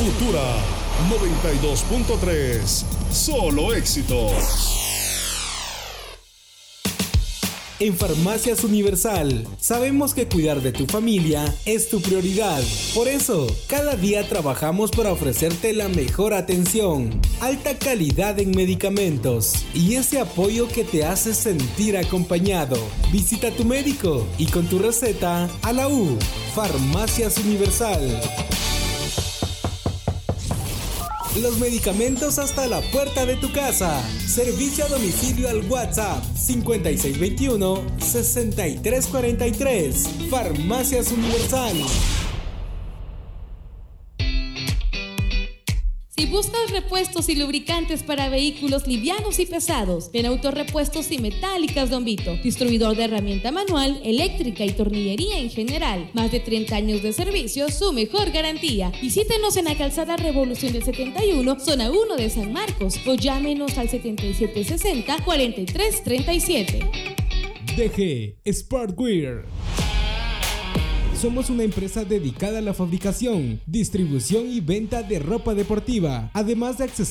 Futura 92.3. Solo éxitos. En Farmacias Universal, sabemos que cuidar de tu familia es tu prioridad. Por eso, cada día trabajamos para ofrecerte la mejor atención, alta calidad en medicamentos y ese apoyo que te hace sentir acompañado. Visita a tu médico y con tu receta a la U. Farmacias Universal. Los medicamentos hasta la puerta de tu casa. Servicio a domicilio al WhatsApp 5621-6343. Farmacias Universal. Si buscas repuestos y lubricantes para vehículos livianos y pesados, ven Autorepuestos y Metálicas Don Vito, distribuidor de herramienta manual, eléctrica y tornillería en general. Más de 30 años de servicio, su mejor garantía. Visítenos en la calzada Revolución del 71, zona 1 de San Marcos, o llámenos al 7760-4337. DG Sportwear. Somos una empresa dedicada a la fabricación, distribución y venta de ropa deportiva, además de accesorios